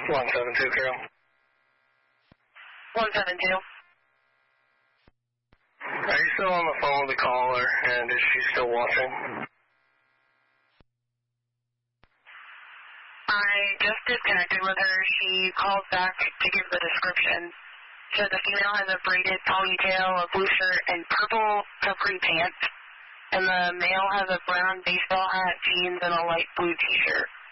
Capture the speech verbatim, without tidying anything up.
one seven two, Carol. one seven two. Are you still on the phone with the caller, and is she still watching? I just disconnected with her. She called back to give the description. So the female has a braided ponytail, a blue shirt, and purple capri pants. And the male has a brown baseball hat, jeans, and a light blue t-shirt.